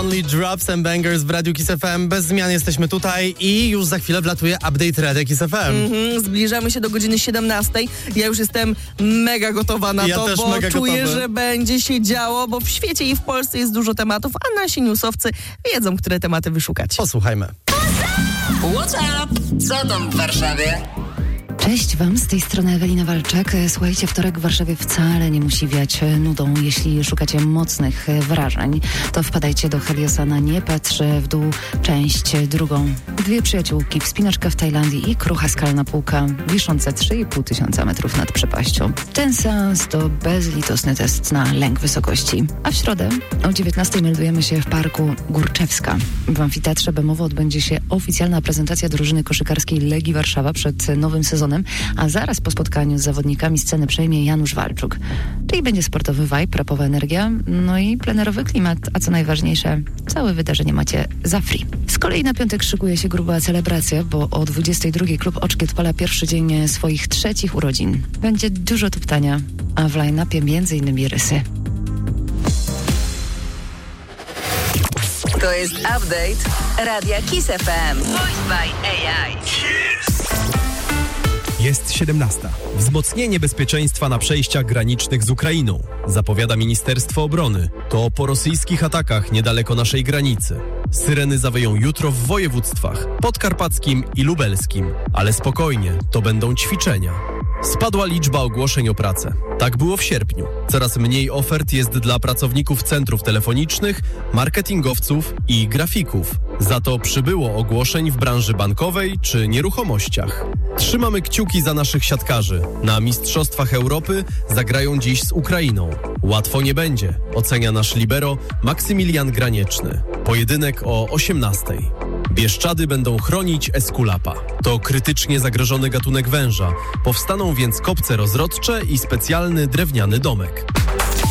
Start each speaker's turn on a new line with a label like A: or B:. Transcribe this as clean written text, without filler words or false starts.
A: Only Drops and Bangers w Radiu Kiss FM. Bez zmian jesteśmy tutaj i już za chwilę wlatuje update Radia Kiss FM.
B: Zbliżamy się do godziny 17. Ja już jestem mega gotowa na to, bo czuję, że będzie się działo, bo w świecie i w Polsce jest dużo tematów, a nasi newsowcy wiedzą, które tematy wyszukać.
A: Posłuchajmy.
C: What's up? Co tam w Warszawie?
D: Cześć Wam, z tej strony Ewelina Walczak. Słuchajcie, wtorek w Warszawie wcale nie musi wiać nudą. Jeśli szukacie mocnych wrażeń, to wpadajcie do Heliosa na Nie patrz w dół, część drugą. 2 przyjaciółki, wspinaczka w Tajlandii i krucha skalna półka, wiszące 3500 metrów nad przepaścią. Ten seans to bezlitosny test na lęk wysokości. A w środę o 19:00 meldujemy się w parku Górczewska. W amfiteatrze Bemowo odbędzie się oficjalna prezentacja drużyny koszykarskiej Legii Warszawa przed nowym sezonem, a zaraz po spotkaniu z zawodnikami sceny przejmie Janusz Walczuk. Czyli będzie sportowy vibe, rapowa energia, no i plenerowy klimat, a co najważniejsze, całe wydarzenie macie za free. Z kolei na piątek szykuje się gruba celebracja, bo o 22:00 klub Oczki odpala pierwszy dzień swoich 3 urodzin. Będzie dużo tuptania, a w line-upie m.in. Rysy.
C: To jest update Radia Kiss FM. Voiced by AI.
E: Jest 17. Wzmocnienie bezpieczeństwa na przejściach granicznych z Ukrainą, zapowiada Ministerstwo Obrony. To po rosyjskich atakach niedaleko naszej granicy. Syreny zawyją jutro w województwach podkarpackim i lubelskim. Ale spokojnie, to będą ćwiczenia. Spadła liczba ogłoszeń o pracę. Tak było w sierpniu. Coraz mniej ofert jest dla pracowników centrów telefonicznych, marketingowców i grafików. Za to przybyło ogłoszeń w branży bankowej czy nieruchomościach. Trzymamy kciuki za naszych siatkarzy. Na Mistrzostwach Europy zagrają dziś z Ukrainą. Łatwo nie będzie, ocenia nasz libero Maksymilian Granieczny. Pojedynek o 18:00. Bieszczady będą chronić Esculapa. To krytycznie zagrożony gatunek węża. Powstaną więc kopce rozrodcze i specjalny drewniany domek.